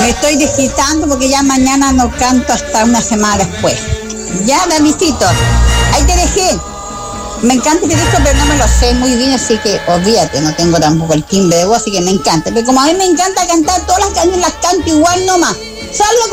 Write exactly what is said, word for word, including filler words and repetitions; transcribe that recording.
Me estoy desquitando porque ya mañana no canto hasta una semana después. Ya, Davidito, ahí te dejé. Me encanta este disco, pero no me lo sé muy bien, así que olvídate, no tengo tampoco el timbre de voz, así que me encanta. Pero como a mí me encanta cantar, todas las canciones las canto igual nomás. Salgo